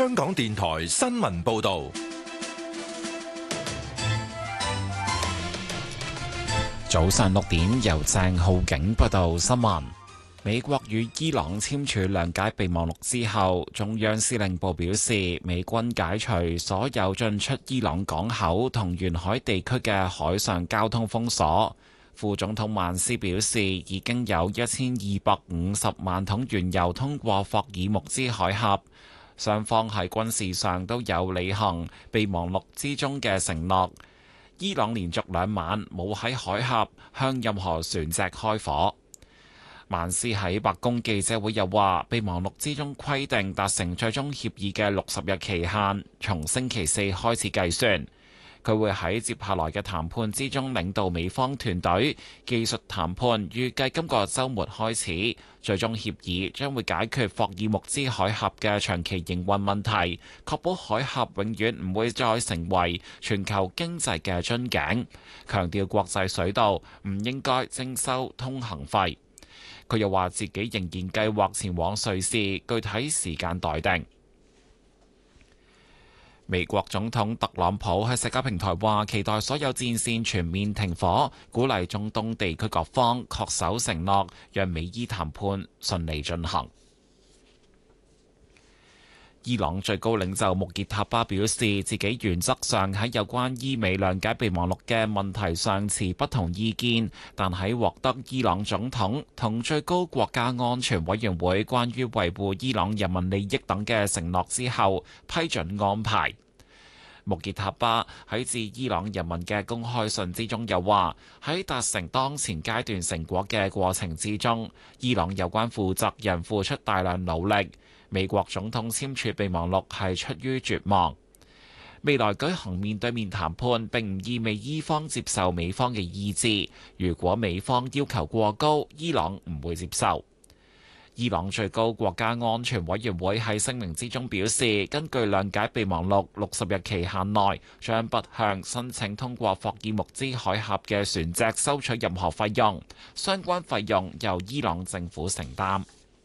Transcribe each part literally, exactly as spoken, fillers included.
香港電台新聞報道。 早上六點，由鄭浩景報道新聞。美國與伊朗簽署諒解備忘錄之後，中央司令部表示，美軍解除所有進出伊朗港口同沿海地區嘅海上交通封鎖。副總統曼斯表示，已經有一千二百五十萬桶原油通過霍爾木茲海峽。雙方喺軍事上都有履行備忘錄之中嘅承諾。伊朗連續兩晚冇喺海峽向任何船隻開火。曼斯喺白宮記者會又話，備忘錄之中規定達成最終協議嘅六十日期限從星期四開始計算。佢會喺接下來嘅談判之中領導美方團隊，技術談判預計今個週末開始，最終協議將會解決霍爾木茲海峽嘅長期營運問題，確保海峽永遠唔會再成為全球經濟嘅樽頸，強調國際水道唔應該徵收通行費。佢又話自己仍然計劃前往瑞士，具體時間待定。美國總統特朗普喺社交平台話，期待所有戰線全面停火，鼓勵中東地區各方恪守承諾，讓美伊談判順利進行。伊朗最高領袖穆傑塔巴表示，自己原則上喺有關伊美諒解備忘錄嘅問題上持不同意見，但喺獲得伊朗總統同最高國家安全委員會關於維護伊朗人民利益等嘅承諾之後，批准安排。穆傑塔巴喺致伊朗人民嘅公開信之中又話，喺達成當前階段成果嘅過程之中，伊朗有關負責人付出大量努力。美國總統簽署備忘錄係出於絕望。未來舉行面對面談判並唔意味伊方接受美方嘅意志。如果美方要求過高，伊朗唔會接受。伊朗最高國家安全委員會喺聲明之中表示，根據諒解備忘錄六十日期限內，將不向申請通過霍爾木茲海峽嘅船隻收取任何費用，相關費用由伊朗政府承擔。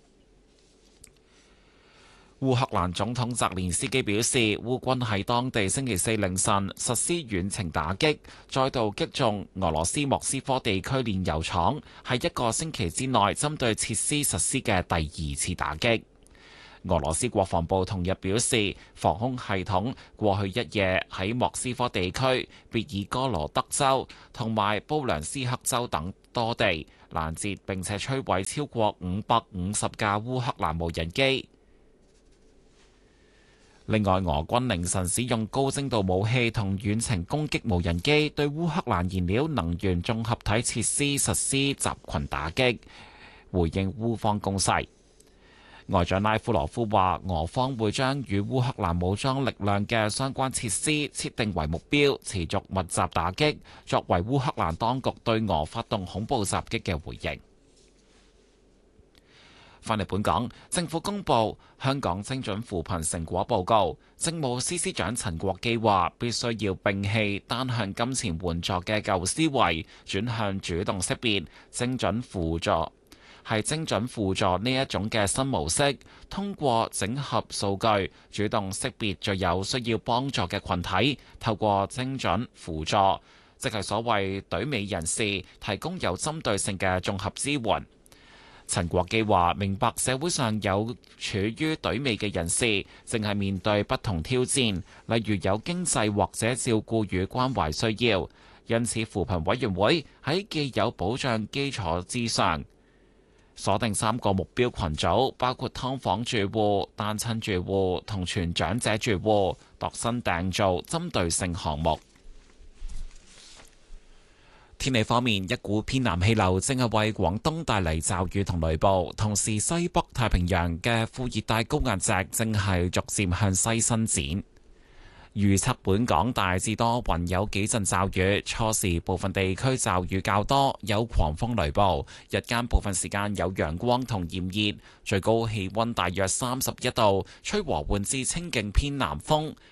烏克蘭總統澤連斯基表示，烏軍喺當地星期四凌晨實施遠程打擊，再度擊中俄羅斯莫斯科地區煉油廠，係一個星期之內針對設施實施嘅第二次打擊。俄羅斯國防部同日表示，防空系統過去一夜喺莫斯科地區、別爾哥羅德州同埋布良斯克州等多地攔截並且摧毀超過五百五十架烏克蘭無人機。另外，俄軍凌晨使用高精度武器同遠程攻擊無人機，對烏克蘭燃料能源綜合體設施實施集群打擊，回應烏方攻勢。外長拉夫羅夫話，俄方會將與烏克蘭武裝力量嘅相關設施設定為目標，持續密集打擊，作為烏克蘭當局對俄發動恐怖襲擊嘅回應。返嚟本港，政府公布香港精準扶貧成果報告。政務司司長陳國基話，必須要摒棄單向金錢援助嘅舊思維，轉向主動識別、精準輔助，係精準輔助呢一種嘅新模式。通過整合數據，主動識別最有需要幫助嘅群體，透過精準輔助，即係所謂隊尾人士，提供有針對性嘅綜合支援。陳國基話：明白社會上有處於隊尾嘅人士，正係面對不同挑戰，例如有經濟或者照顧與關懷需要。因此，扶貧委員會喺既有保障基礎之上，鎖定三個目標群組，包括劏房住戶、單親住戶同全長者住戶，度身訂造針對性項目。天氣方面，一股偏南氣流正係為廣東帶嚟驟雨同雷暴，同時西北太平洋嘅副熱帶高壓脊正係逐漸向西伸展。預測本港大致多雲，有幾陣驟雨，初時部分地區驟雨較多，有狂風雷暴。日間部分時間有陽光同炎熱，最高氣溫大約三十一度，吹和緩至清勁偏南風。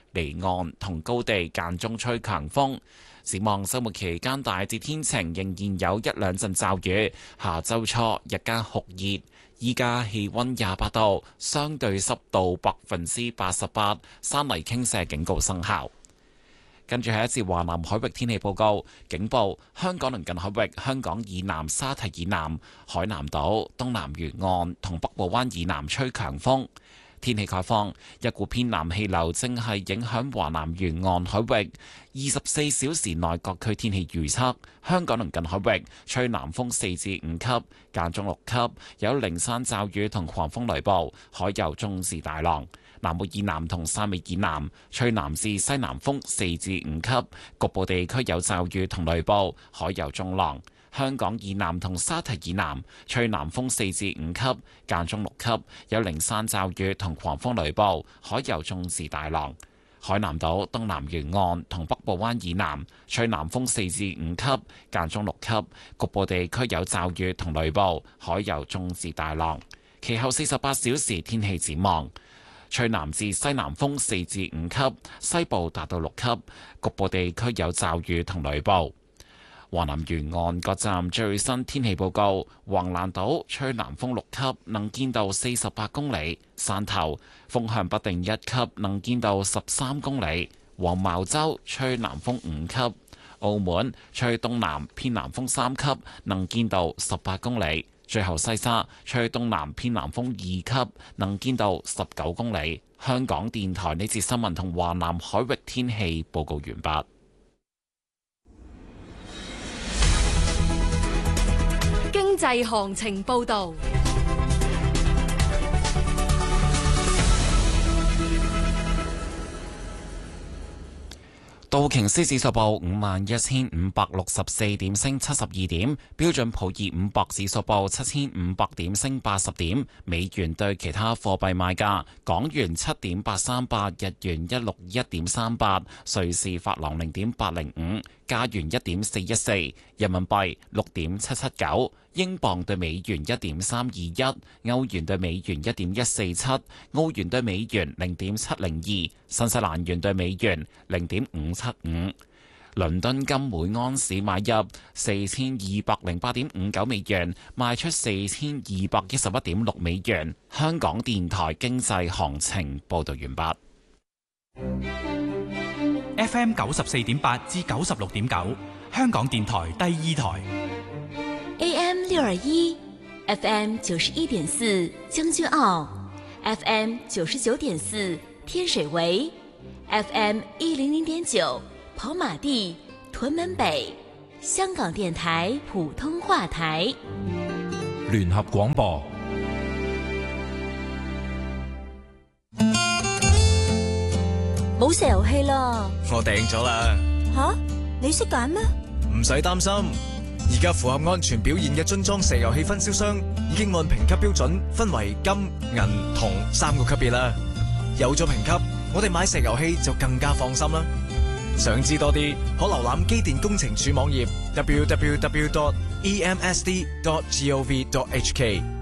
離岸同高地間中吹強風。展望週末期間大致天晴，仍然有一兩陣驟雨。下週初日間酷熱，依家氣温廿八度，相對濕度百分之八十八，山泥傾瀉警告生效。跟住係一節華南海域天氣報告，警報：香港鄰近海域、香港以南沙堤以南、海南島、東南沿岸同北部灣以南吹強風。天氣概況：一股偏南氣流正係影響華南沿岸海域。二十四小時內各區天氣預測：香港鄰近海域吹南風四至五級，間中六級，有零散驟雨同狂風雷暴，海有中至大浪。南澳以南同汕尾以南吹南至西南風四至五級，局部地區有驟雨同雷暴，海有中浪。香港以南同沙堤以南吹南風四至五級，間中六級，有零散驟雨同狂風雷暴，海有中至大浪。海南島東南沿岸同北部灣以南吹南風四至五級，間中六級，局部地區有驟雨同雷暴，海有中至大浪。其後四十八小時天氣展望。吹南至西南風四至五級，西部達到六級，局部地區有驟雨同雷暴。華南沿岸各站最新天氣報告：橫瀾島吹南風六級，能見度四十八公里；汕頭風向不定一級，能見度十三公里；黃茅洲吹南風五級；澳門吹東南偏南風三級，能見度十八公里。最後西沙吹東南偏南風二級，能見度十九公里。香港電台呢節新聞同華南海域天氣報告完畢。 經濟行情報導。 道瓊斯指數報五萬一千五百六十四點，升七十二點；標準普爾五百指數報七千五百點，升八十點。美元對其他貨幣賣價：港元七點八三八，日元一六一點三八，瑞士法郎零點八零五，加元一點四一四，人民幣六點七七九。英鎊對美元一點三二一，歐元對美元一點一四七，澳元對美元零點七零二，新西蘭元對美元零點五七五。倫敦金每安士買入四千二百零八點五九美元，賣出四千二百一十一點六美元。香港電台經濟行情報道完畢。 F M 九十四點八至九十六點九，香港電台第二台。 A M 六二一 ，F M 九十一點四將軍澳 ，F M 九十九點四天水圍 ，F M 一零零點九跑馬地、屯門北，香港電台普通話台。 聯合廣播。 冇石油氣啦！ 我訂咗啦。 吓，你識揀咩？ 唔使擔心。而家符合安全表現嘅樽裝石油氣分銷商已經按評級標準分為金、銀、銅三個級別啦。有咗評級，我哋買石油氣就更加放心啦。想知多啲，可瀏覽機電工程署網頁 double-u double-u double-u dot e m s d dot gov dot h k。